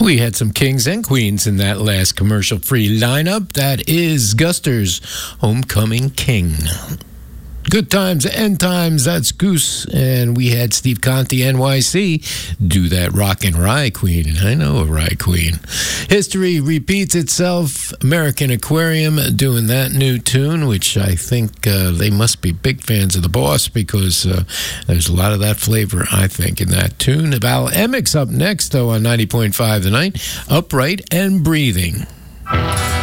We had some kings and queens in that last commercial-free lineup. That is Guster's Homecoming King. Good times, end times, that's Goose. And we had Steve Conte, NYC, do that Rockin' Rye Queen. And I know a Rye Queen. History repeats itself. American Aquarium doing that new tune, which I think they must be big fans of the boss because there's a lot of that flavor, I think, in that tune. Val Emmix up next, though, on 90.5 The Night. Upright and Breathing.